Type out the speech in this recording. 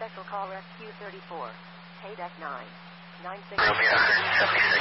Special call SQ34. Hey, deck 9. 96. Romeo 176.